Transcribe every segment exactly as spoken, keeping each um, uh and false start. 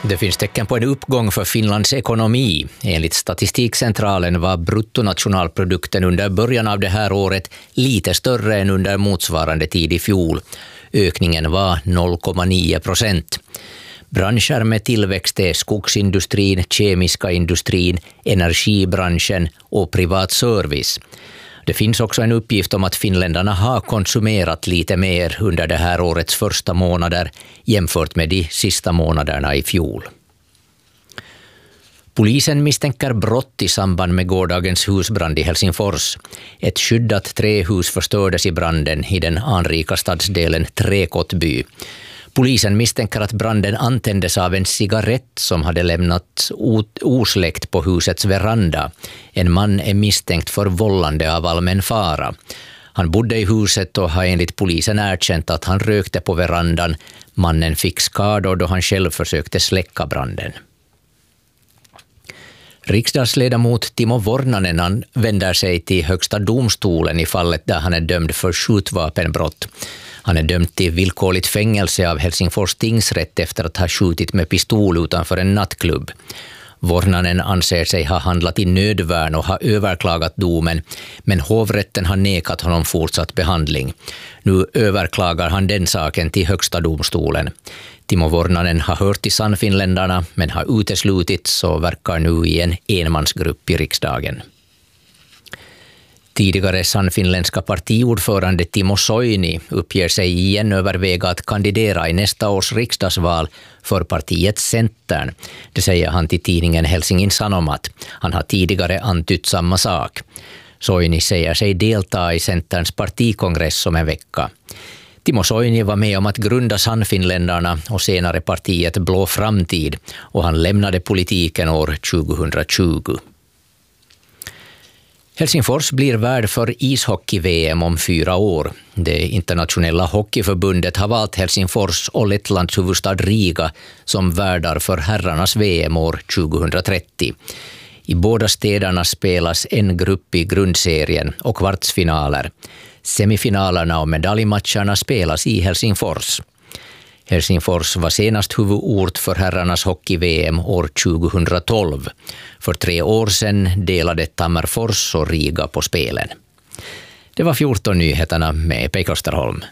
Det finns tecken på en uppgång för Finlands ekonomi. Enligt Statistikcentralen var bruttonationalprodukten under början av det här året lite större än under motsvarande tid i fjol. Ökningen var noll komma nio procent. Branscher med tillväxt är skogsindustrin, kemiska industrin, energibranschen och privat service. Det finns också en uppgift om att finländarna har konsumerat lite mer under det här årets första månader jämfört med de sista månaderna i fjol. Polisen misstänker brott i samband med gårdagens husbrand i Helsingfors. Ett skyddat trähus förstördes i branden i den anrika stadsdelen Träkottby. Polisen misstänker att branden antändes av en cigarett som hade lämnats osläckt på husets veranda. En man är misstänkt för vållande av allmän fara. Han bodde i huset och har enligt polisen erkänt att han rökte på verandan. Mannen fick skador då han själv försökte släcka branden. Riksdagsledamot Timo Vornanen vänder sig till högsta domstolen i fallet där han är dömd för skjutvapenbrott. Han är dömd till villkorligt fängelse av Helsingfors tingsrätt efter att ha skjutit med pistol utanför en nattklubb. Vornanen anser sig ha handlat i nödvärn och har överklagat domen, men hovrätten har nekat honom fortsatt behandling. Nu överklagar han den saken till högsta domstolen. Timo Vornanen har hört till Sannfinländarna men har uteslutits och verkar nu i en enmansgrupp i riksdagen. Tidigare sannfinländska partiordförande Timo Soini uppger sig igen överväga att kandidera i nästa års riksdagsval för partiet Centern. Det säger han till tidningen Helsingin Sanomat. Han har tidigare antytt samma sak. Soini säger sig delta i Centerns partikongress om en vecka. Timo Soini var med om att grunda Sannfinländarna och senare partiet Blå framtid, och han lämnade politiken år tjugohundratjugo. Helsingfors blir värd för ishockey-V M om fyra år. Det internationella hockeyförbundet har valt Helsingfors och Lettlands huvudstad Riga som värdar för herrarnas V M år tjugohundratrettio. I båda städerna spelas en grupp i grundserien och kvartsfinaler. Semifinalerna och medaljmatcherna spelas i Helsingfors. Helsingfors var senast huvudort för herrarnas hockey-V M år tjugohundratolv. För tre år sedan delade Tammerfors och Riga på spelen. Det var fjorton nyheterna med Pekka Österholm.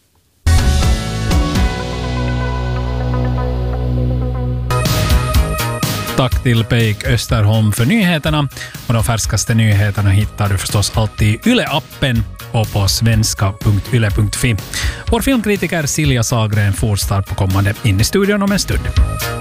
Tack till Peik Österholm för nyheterna. Och de färskaste nyheterna hittar du förstås alltid i Yle-appen och på svenska punkt yle punkt fi. Vår filmkritiker Silja Sagren får start på kommande in i studion om en stund.